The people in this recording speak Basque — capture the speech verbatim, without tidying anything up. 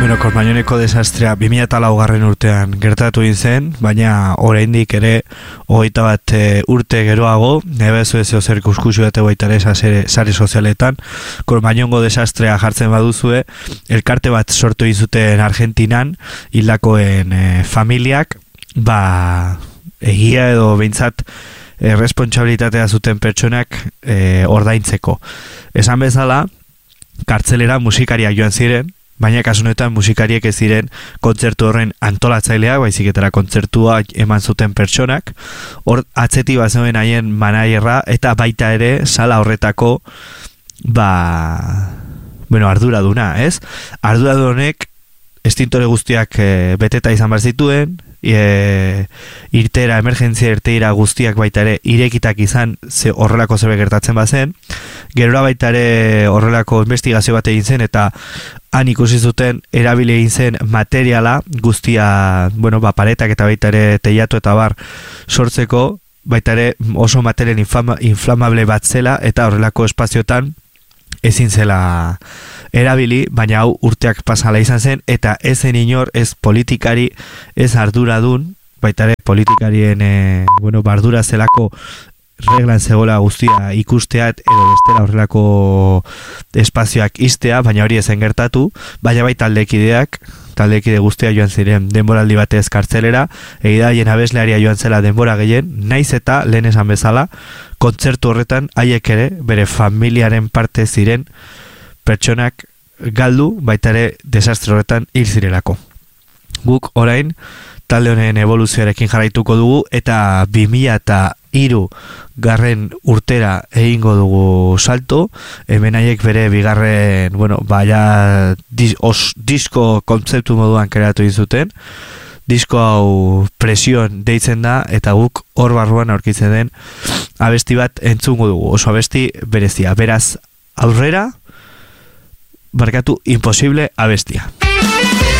Bueno, Kormañoneko desastrea bi mila laugarren urtean gertatu egin zen, baina oraindik ere hogeita bat e, urte geroago, nebezu ez zer kuskusu eta baita ere sare sozialetan, Kormañongo desastrea jartzen baduzue, elkarte bat sortu egin zuten Argentinan, hildakoen e, familiak, ba, egia edo behintzat e, responsabilitatea zuten pertsonak e, ordaintzeko. Esan bezala, kartzelera musikariak joan ziren, baina kasu honetan musikariek ez ziren kontzertu horren antolatzaileak, baizik eta kontzertua eman zuten pertsonak. Hor atzeti bazeuen haien manaierra eta baita ere sala horretako ba bueno, arduraduna, ez? Arduradun estintore guztiak e, beteta izan behar zituen, e, irtera, emergentzia irteira guztiak baita ere irekitak izan ze horrelako zerbait gertatzen bazen. Gerora baita ere horrelako investigazio bat egin zen eta han ikusi zuten erabili egin zen materiala guztia, bueno, ba, paretak eta baita ere teiatu eta bar sortzeko, baita ere oso material inflama, inflamable bat zela eta horrelako espaziotan ezin zela erabili, baina hau urteak pasala izan zen eta ez zen inor, ez politikari, ez arduradun, baita ere politikarien e, bueno, bardura zelako reglan zegoela guztia ikusteat edo bestela horrelako espazioak iztea, baina hori ezen gertatu, baina bai taldekideak, taldekide guztia joan ziren denboraldi batez kartzelera, egida haien abeslearia joan zela denbora gehien, naiz eta lehen esan bezala, kontzertu horretan haiek ere bere familiaren parte ziren pertsonak galdu, baita ere desastre horretan hil zirelako. Guk orain talde honen evoluzioarekin jarraituko dugu eta bi mila hiru garren urtera egingo dugu salto, hemen haiek bere bigarren, bueno, baina dis, os, disko kontzeptu moduan kreatu izuten, disko hau presion deitzen da eta guk hor barruan aurkitzen den abesti bat entzungo dugu, oso abesti berezia, beraz aurrera, barkatu, imposible abestia.